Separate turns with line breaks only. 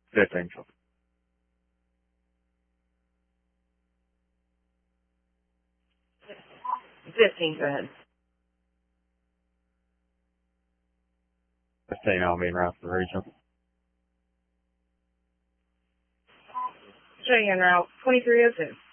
15.
15, go ahead.
15 on being right for the regional.
Showing en route 2302.